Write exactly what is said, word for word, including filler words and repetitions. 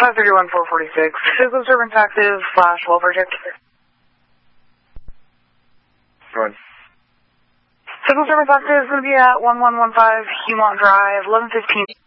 five thirty-one, four forty-six. Physical disturbance active slash welfare check. Go ahead. Physical disturbance active is going to be at one one one five Humont Drive, eleven fifteen.